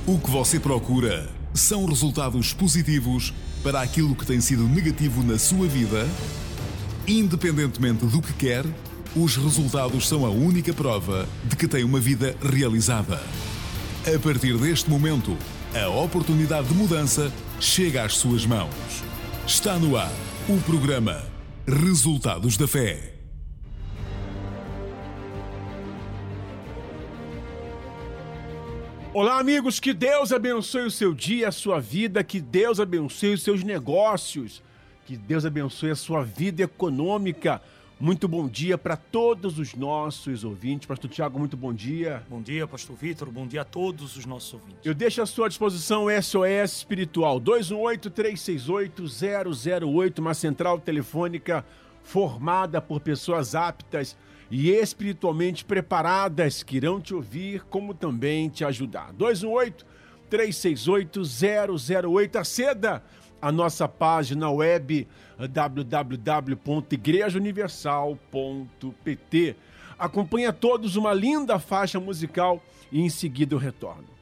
O que você procura são resultados positivos para aquilo que tem sido negativo na sua vida? Independentemente do que quer, os resultados são a única prova de que tem uma vida realizada. A partir deste momento, a oportunidade de mudança chega às suas mãos. Está no ar o programa Resultados da Fé. Olá, amigos, que Deus abençoe o seu dia, a sua vida, que Deus abençoe os seus negócios, que Deus abençoe a sua vida econômica. Muito bom dia para todos os nossos ouvintes. Pastor Tiago, muito bom dia. Bom dia, Pastor Vitor. Bom dia a todos os nossos ouvintes. Eu deixo à sua disposição o SOS Espiritual 218-368-008, uma central telefônica formada por pessoas aptas e espiritualmente preparadas que irão te ouvir, como também te ajudar. 218-368-008. Aceda à nossa página web www.igrejauniversal.pt. Acompanha todos uma linda faixa musical e em seguida eu retorno.